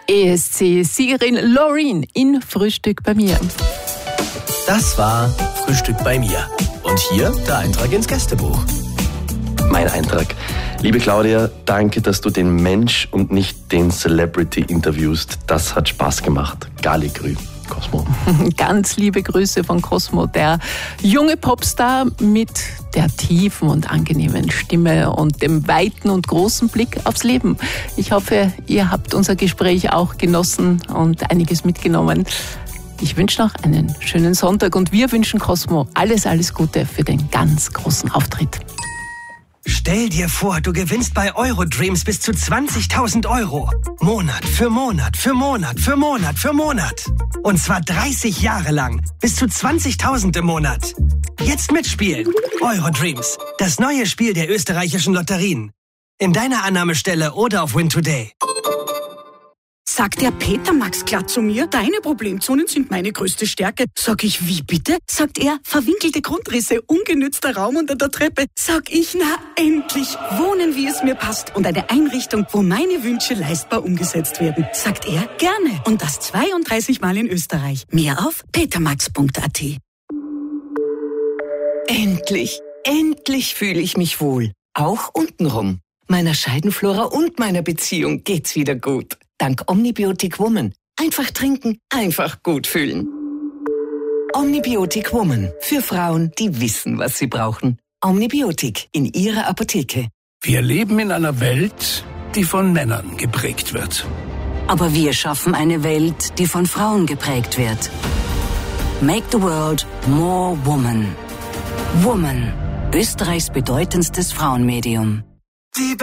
ESC-Siegerin Loreen in Frühstück bei mir. Das war Frühstück bei mir. Und hier der Eintrag ins Gästebuch. Mein Eintrag. Liebe Claudia, danke, dass du den Mensch und nicht den Celebrity interviewst. Das hat Spaß gemacht. Galligrü, Cosmo. Ganz liebe Grüße von Cosmo, der junge Popstar mit der tiefen und angenehmen Stimme und dem weiten und großen Blick aufs Leben. Ich hoffe, ihr habt unser Gespräch auch genossen und einiges mitgenommen. Ich wünsche noch einen schönen Sonntag und wir wünschen Cosmo alles Gute für den ganz großen Auftritt. Stell dir vor, du gewinnst bei Eurodreams bis zu 20.000 Euro. Monat für Monat für Monat für Monat für Monat. Und zwar 30 Jahre lang. Bis zu 20.000 im Monat. Jetzt mitspielen. Eurodreams. Das neue Spiel der österreichischen Lotterien. In deiner Annahmestelle oder auf Win Today. Sagt der Peter Max glatt zu mir, deine Problemzonen sind meine größte Stärke. Sag ich, wie bitte? Sagt er, verwinkelte Grundrisse, ungenützter Raum unter der Treppe. Sag ich, na endlich, wohnen wie es mir passt und eine Einrichtung, wo meine Wünsche leistbar umgesetzt werden. Sagt er, gerne. Und das 32 Mal in Österreich. Mehr auf petermax.at. Endlich fühle ich mich wohl. Auch untenrum. Meiner Scheidenflora und meiner Beziehung geht's wieder gut. Dank Omnibiotic Woman. Einfach trinken, einfach gut fühlen. Omnibiotic Woman. Für Frauen, die wissen, was sie brauchen. Omnibiotic in ihrer Apotheke. Wir leben in einer Welt, die von Männern geprägt wird. Aber wir schaffen eine Welt, die von Frauen geprägt wird. Make the world more woman. Woman. Österreichs bedeutendstes Frauenmedium. Die